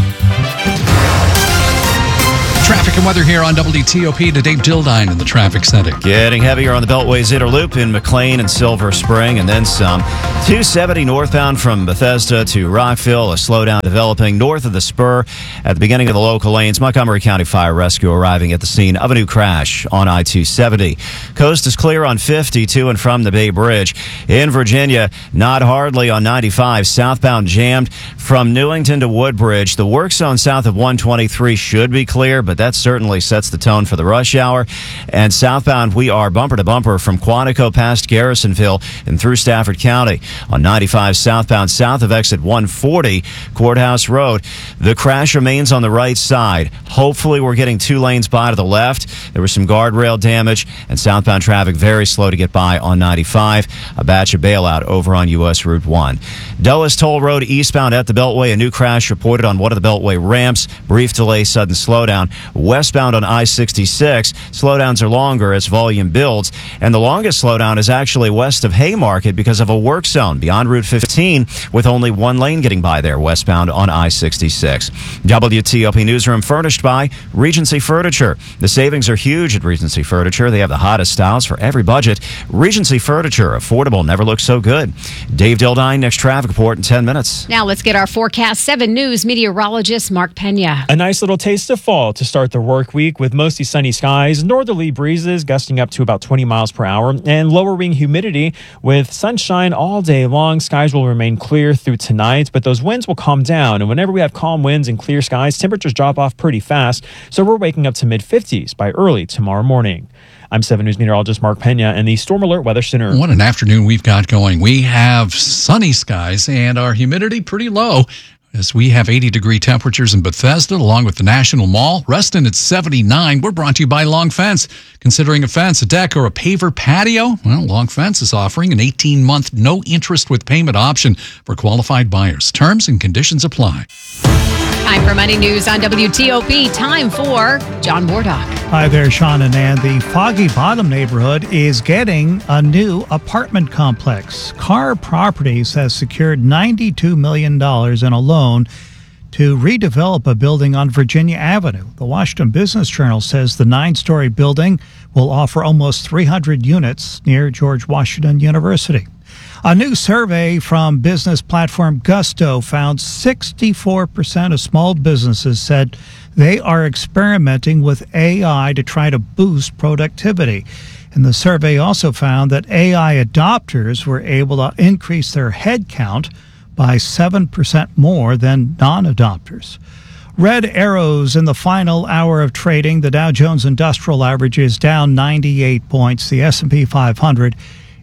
Traffic and weather here on W T O P to Dave Dildine in the traffic center. Getting heavier on the Beltway's Inner Loop in McLean and Silver Spring, and then some. two seventy northbound from Bethesda to Rockville. A slowdown developing north of the spur at the beginning of the local lanes. Montgomery County Fire Rescue arriving at the scene of a new crash on I two seventy. Coast is clear on fifty to and from the Bay Bridge. In Virginia, not hardly on ninety-five. Southbound jammed from Newington to Woodbridge. The work zone south of one twenty-three should be clear, but that certainly sets the tone for the rush hour. And southbound, we are bumper to bumper from Quantico past Garrisonville and through Stafford County. On ninety-five southbound, south of exit one forty, Courthouse Road. The crash remains on the right side. Hopefully, we're getting two lanes by to the left. There was some guardrail damage, and southbound traffic very slow to get by on ninety-five. A batch of bailout over on U S Route one. Dulles Toll Road eastbound at the Beltway. A new crash reported on one of the Beltway ramps. Brief delay, sudden slowdown. Westbound on I sixty-six, slowdowns are longer as volume builds, and the longest slowdown is actually west of Haymarket because of a work zone beyond Route fifteen, with only one lane getting by there westbound on I sixty-six. W T O P Newsroom furnished by Regency Furniture. The savings are huge at Regency Furniture. They have the hottest styles for every budget. Regency Furniture, affordable, never looks so good. Dave Dildine, next traffic report in ten minutes. Now let's get our forecast. seven News meteorologist Mark Pena. A nice little taste of fall to start the work week with mostly sunny skies, northerly breezes gusting up to about twenty miles per hour, and lowering humidity with sunshine all day long. Skies will remain clear through tonight, but those winds will calm down. And whenever we have calm winds and clear skies, temperatures drop off pretty fast. So we're waking up to mid fifties by early tomorrow morning. I'm seven News meteorologist Mark Pena in the Storm Alert Weather Center. What an afternoon we've got going. We have sunny skies and our humidity pretty low, as we have eighty degree temperatures in Bethesda along with the National Mall. Reston at seventy-nine. We're brought to you by Long Fence. Considering a fence, a deck, or a paver patio? Well, Long Fence is offering an eighteen month no interest with payment option for qualified buyers. Terms and conditions apply. Time for Money News on W T O P. Time for John Wardock. Hi there, Sean and Ann. The Foggy Bottom neighborhood is getting a new apartment complex. Carr Properties has secured ninety-two million dollars in a loan to redevelop a building on Virginia Avenue. The Washington Business Journal says the nine-story building will offer almost three hundred units near George Washington University. A new survey from business platform Gusto found sixty-four percent of small businesses said they are experimenting with A I to try to boost productivity. And the survey also found that A I adopters were able to increase their headcount by seven percent more than non-adopters. Red arrows in the final hour of trading. The Dow Jones Industrial Average is down ninety-eight points. The S and P five hundred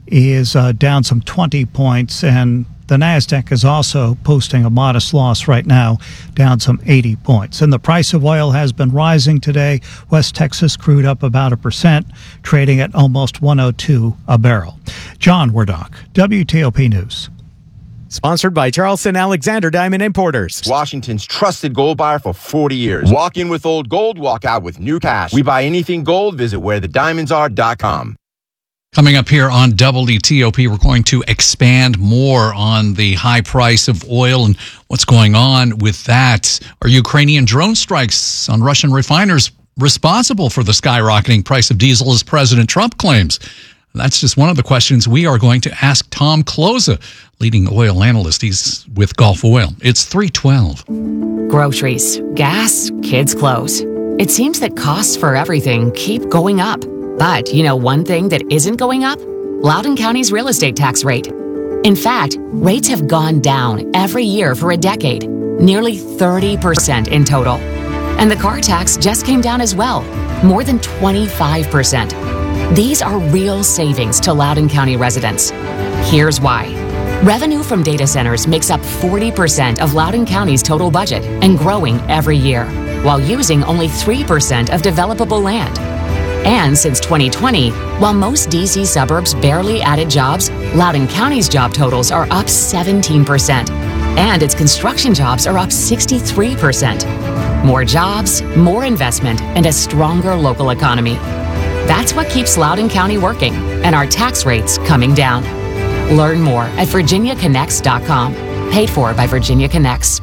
is uh, down some twenty points, and the NASDAQ is also posting a modest loss right now, down some eighty points. And the price of oil has been rising today. West Texas crude up about a percent, trading at almost one oh two a barrel. John Wardock, W T O P News. Sponsored by Charleston Alexander Diamond Importers. Washington's trusted gold buyer for forty years. Walk in with old gold, walk out with new cash. We buy anything gold. Visit where the diamonds are dot com. Coming up here on W T O P, we're going to expand more on the high price of oil and what's going on with that. Are Ukrainian drone strikes on Russian refiners responsible for the skyrocketing price of diesel as President Trump claims? That's just one of the questions we are going to ask Tom Closa, leading oil analyst. He's with Gulf Oil. It's three twelve. Groceries, gas, kids' clothes. It seems that costs for everything keep going up. But you know one thing that isn't going up? Loudoun County's real estate tax rate. In fact, rates have gone down every year for a decade, nearly thirty percent in total. And the car tax just came down as well, more than twenty-five percent. These are real savings to Loudoun County residents. Here's why. Revenue from data centers makes up forty percent of Loudoun County's total budget and growing every year, while using only three percent of developable land. And since twenty twenty, while most D C suburbs barely added jobs, Loudoun County's job totals are up seventeen percent, and its construction jobs are up sixty-three percent. More jobs, more investment, and a stronger local economy. That's what keeps Loudoun County working and our tax rates coming down. Learn more at virginia connects dot com. Paid for by Virginia Connects.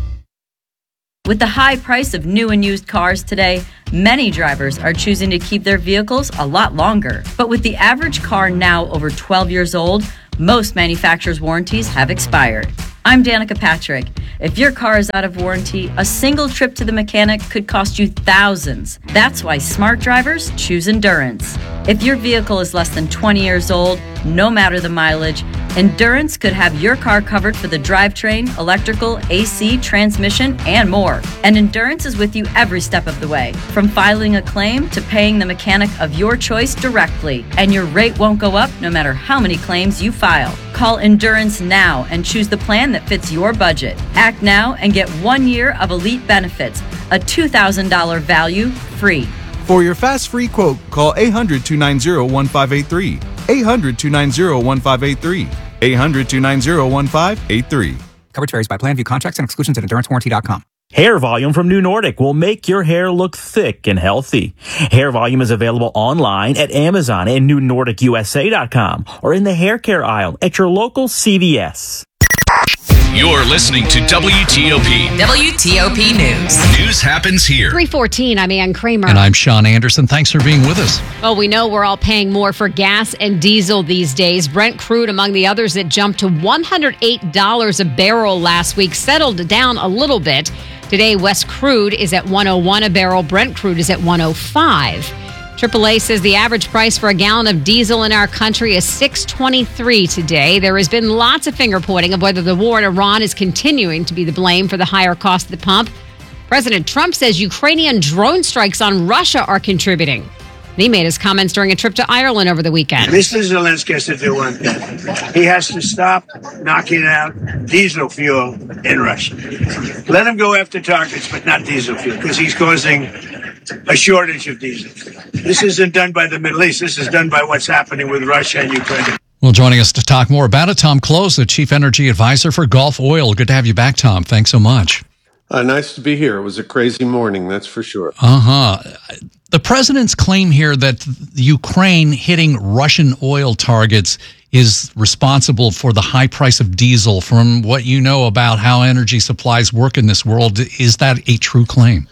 With the high price of new and used cars today, many drivers are choosing to keep their vehicles a lot longer. But with the average car now over twelve years old, most manufacturers' warranties have expired. I'm Danica Patrick. If your car is out of warranty, a single trip to the mechanic could cost you thousands. That's why smart drivers choose Endurance. If your vehicle is less than twenty years old, no matter the mileage, Endurance could have your car covered for the drivetrain, electrical, A C, transmission, and more. And Endurance is with you every step of the way, from filing a claim to paying the mechanic of your choice directly. And your rate won't go up no matter how many claims you file. Call Endurance now and choose the plan that fits your budget. Act now and get one year of elite benefits, a two thousand dollars value free. For your fast free quote, call eight hundred, two nine zero, one five eight three. eight hundred, two nine zero, one five eight three. eight hundred, two nine zero, one five eight three. Coverage varies by plan. View contracts and exclusions at endurance warranty dot com. Hair Volume from New Nordic will make your hair look thick and healthy. Hair Volume is available online at Amazon and new nordic u s a dot com or in the hair care aisle at your local C V S. You're listening to W T O P. W T O P News. News happens here. three fourteen, I'm Ann Kramer. And I'm Sean Anderson. Thanks for being with us. Well, we know we're all paying more for gas and diesel these days. Brent crude, among the others that jumped to one hundred eight dollars a barrel last week, settled down a little bit. Today, West crude is at one oh one a barrel. Brent crude is at one oh five. triple A says the average price for a gallon of diesel in our country is six twenty-three today. There has been lots of finger pointing of whether the war in Iran is continuing to be the blame for the higher cost at the pump. President Trump says Ukrainian drone strikes on Russia are contributing. He made his comments during a trip to Ireland over the weekend. Mister Zelensky has to do one thing. He has to stop knocking out diesel fuel in Russia. Let him go after targets, but not diesel fuel, because he's causing a shortage of diesel. This isn't done by the Middle East. This is done by what's happening with Russia and Ukraine. Well, joining us to talk more about it, Tom Closa, Chief Energy Advisor for Gulf Oil. Good to have you back, Tom. Thanks so much. Uh, nice to be here. It was a crazy morning, that's for sure. Uh-huh. The president's claim here that Ukraine hitting Russian oil targets is responsible for the high price of diesel. From what you know about how energy supplies work in this world, is that a true claim?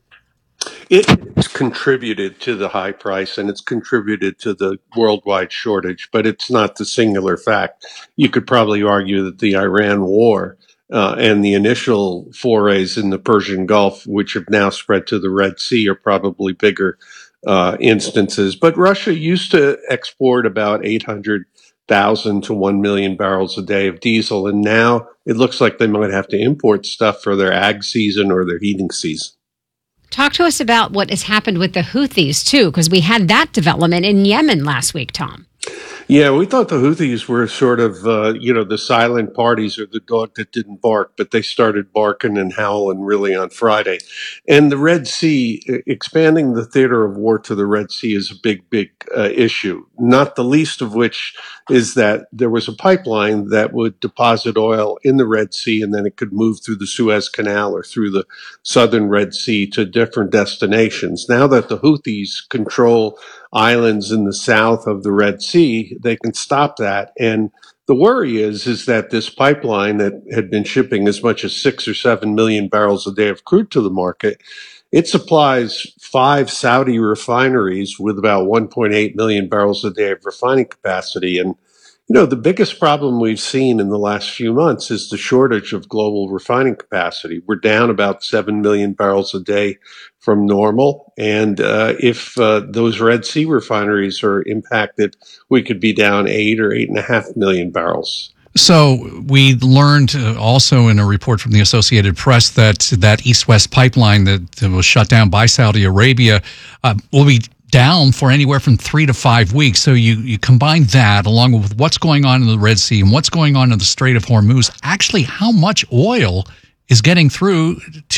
It's contributed to the high price and it's contributed to the worldwide shortage, but it's not the singular fact. You could probably argue that the Iran war uh, and the initial forays in the Persian Gulf, which have now spread to the Red Sea, are probably bigger uh, instances. But Russia used to export about eight hundred thousand to one million barrels a day of diesel, and now it looks like they might have to import stuff for their ag season or their heating season. Talk to us about what has happened with the Houthis, too, because we had that development in Yemen last week, Tom. Yeah, we thought the Houthis were sort of, uh, you know, the silent parties or the dog that didn't bark, but they started barking and howling really on Friday. And the Red Sea, expanding the theater of war to the Red Sea is a big, big uh, issue, not the least of which is that there was a pipeline that would deposit oil in the Red Sea and then it could move through the Suez Canal or through the southern Red Sea to different destinations. Now that the Houthis control islands in the south of the Red Sea, they can stop that. And the worry is, is that this pipeline that had been shipping as much as six or seven million barrels a day of crude to the market It supplies five Saudi refineries with about one point eight million barrels a day of refining capacity. And, you know, the biggest problem we've seen in the last few months is the shortage of global refining capacity. We're down about seven million barrels a day from normal. And uh, if uh, those Red Sea refineries are impacted, we could be down eight or eight and a half million barrels. So we learned uh, also in a report from the Associated Press that that East-West pipeline that, that was shut down by Saudi Arabia uh, will be down for anywhere from three to five weeks. So you, you combine that along with what's going on in the Red Sea and what's going on in the Strait of Hormuz. Actually, how much oil is getting through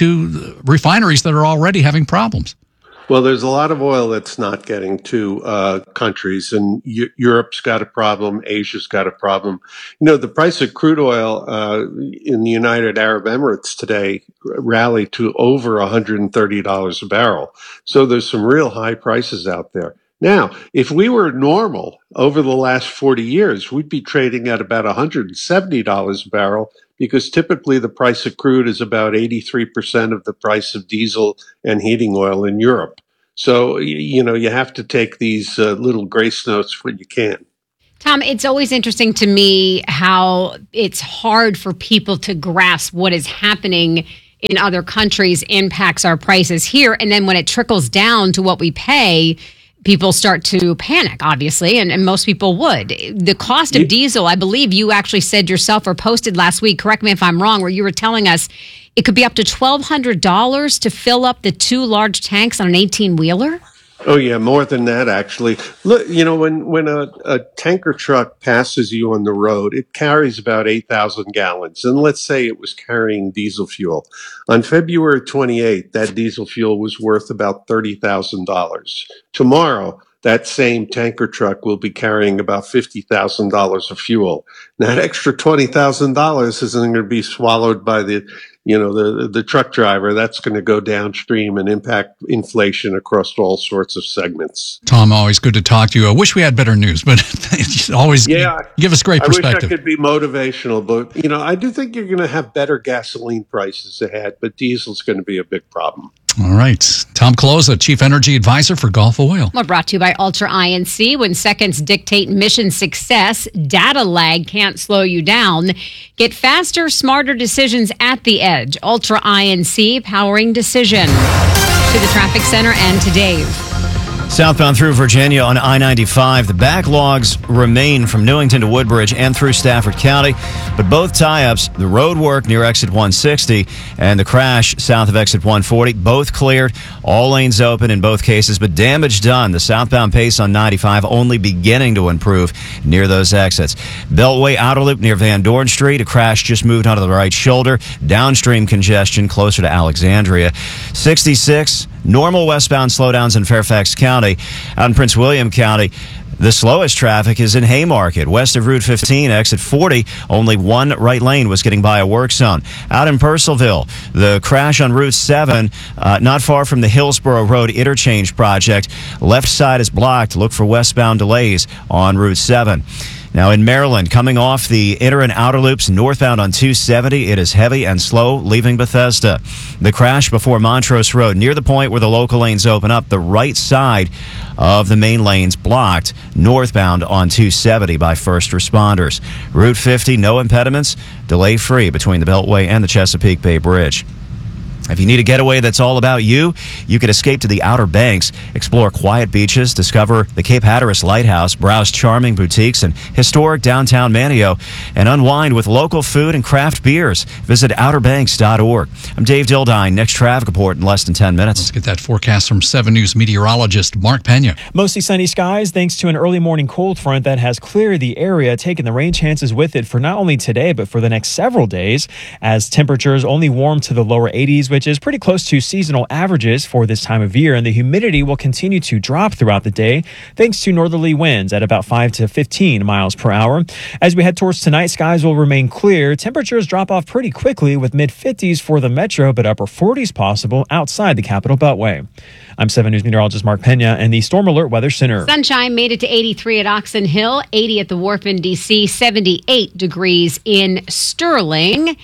to refineries that are already having problems? Well, there's a lot of oil that's not getting to uh, countries, and U- Europe's got a problem. Asia's got a problem. You know, the price of crude oil uh, in the United Arab Emirates today rallied to over one hundred thirty dollars a barrel. So there's some real high prices out there. Now, if we were normal over the last forty years, we'd be trading at about one hundred seventy dollars a barrel, because typically the price of crude is about eighty-three percent of the price of diesel and heating oil in Europe. So, you know, you have to take these uh, little grace notes when you can. Tom, it's always interesting to me how it's hard for people to grasp what is happening in other countries impacts our prices here. And then when it trickles down to what we pay, people start to panic, obviously, and, and most people would. The cost of yeah. diesel, I believe you actually said yourself or posted last week, correct me if I'm wrong, where you were telling us it could be up to twelve hundred dollars to fill up the two large tanks on an eighteen-wheeler? Oh, yeah, more than that, actually. Look, you know, when, when a, a tanker truck passes you on the road, it carries about eight thousand gallons. And let's say it was carrying diesel fuel. On February twenty-eighth, that diesel fuel was worth about thirty thousand dollars. Tomorrow, that same tanker truck will be carrying about fifty thousand dollars of fuel. That extra twenty thousand dollars isn't going to be swallowed by the you know, the, the truck driver. That's going to go downstream and impact inflation across all sorts of segments. Tom, always good to talk to you. I wish we had better news, but always yeah, give us great perspective. I wish I could be motivational, but, you know, I do think you're going to have better gasoline prices ahead, but diesel's going to be a big problem. All right. Tom Closa, Chief Energy Advisor for Gulf Oil. We're brought to you by Ultra I N C. When seconds dictate mission success, data lag can't slow you down. Get faster, smarter decisions at the edge. Ultra I N C, powering decision. To the traffic center and to Dave. Southbound through Virginia on I ninety-five, the backlogs remain from Newington to Woodbridge and through Stafford County, but both tie-ups, the road work near exit one sixty and the crash south of exit one forty, both cleared, all lanes open in both cases, but damage done. The southbound pace on ninety-five only beginning to improve near those exits. Beltway Outer Loop near Van Dorn Street, a crash just moved onto the right shoulder, downstream congestion closer to Alexandria. sixty-six, normal westbound slowdowns in Fairfax County. Out in Prince William County, the slowest traffic is in Haymarket. West of Route fifteen, exit forty, only one right lane was getting by a work zone. Out in Purcellville, the crash on Route seven, uh, not far from the Hillsborough Road interchange project. Left side is blocked. Look for westbound delays on Route seven. Now in Maryland, coming off the inner and outer loops northbound on two seventy, it is heavy and slow leaving Bethesda. The crash before Montrose Road, near the point where the local lanes open up, the right side of the main lanes blocked northbound on two seventy by first responders. Route fifty, no impediments, delay free between the Beltway and the Chesapeake Bay Bridge. If you need a getaway that's all about you, you could escape to the Outer Banks, explore quiet beaches, discover the Cape Hatteras Lighthouse, browse charming boutiques and historic downtown Manio, and unwind with local food and craft beers. Visit outer banks dot org. I'm Dave Dildine. Next traffic report in less than ten minutes. Let's get that forecast from seven News meteorologist Mark Pena. Mostly sunny skies thanks to an early morning cold front that has cleared the area, taking the rain chances with it for not only today, but for the next several days, as temperatures only warm to the lower eighties, which is pretty close to seasonal averages for this time of year, and the humidity will continue to drop throughout the day thanks to northerly winds at about five to fifteen miles per hour. As we head towards tonight, skies will remain clear. Temperatures drop off pretty quickly with mid-fifties for the metro, but upper forties possible outside the Capital Beltway. I'm seven News meteorologist Mark Pena in the Storm Alert Weather Center. Sunshine made it to eighty-three at Oxon Hill, eighty at the Wharf in D C, seventy-eight degrees in Sterling.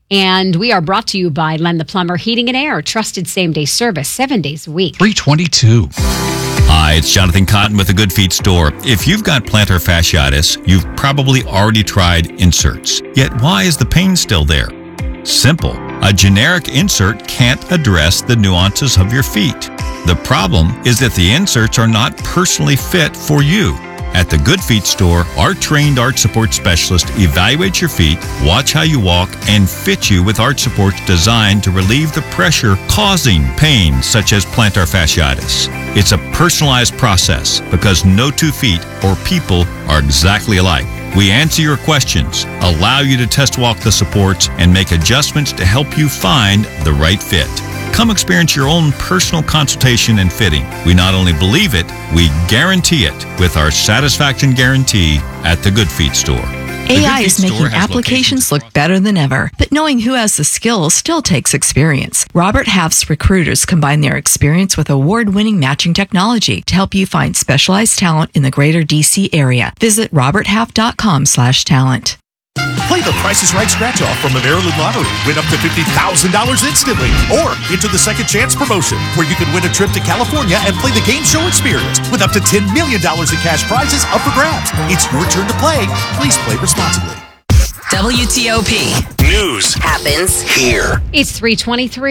And we are brought to you by Len the Plumber Heating and Air, trusted same-day service, seven days a week. three twenty-two. Hi, it's Jonathan Cotton with the Good Feet store. If you've got plantar fasciitis, you've probably already tried inserts. Yet why is the pain still there? Simple. A generic insert can't address the nuances of your feet. The problem is that the inserts are not personally fit for you. At the Good Feet store, our trained arch support specialist evaluates your feet, watch how you walk, and fit you with arch supports designed to relieve the pressure causing pain such as plantar fasciitis. It's a personalized process because no two feet or people are exactly alike. We answer your questions, allow you to test walk the supports, and make adjustments to help you find the right fit. Come experience your own personal consultation and fitting. We not only believe it, we guarantee it with our satisfaction guarantee at the Good Feet store. A I is making applications look better than ever, but knowing who has the skills still takes experience. Robert Half's recruiters combine their experience with award-winning matching technology to help you find specialized talent in the greater D C area. Visit roberthalf.com slash talent. Play the Price is Right scratch-off from the Maryland Lottery. Win up to fifty thousand dollars instantly. Or enter the Second Chance promotion, where you can win a trip to California and play the game show experience with up to ten million dollars in cash prizes up for grabs. It's your turn to play. Please play responsibly. W T O P. News happens here. It's three twenty-three.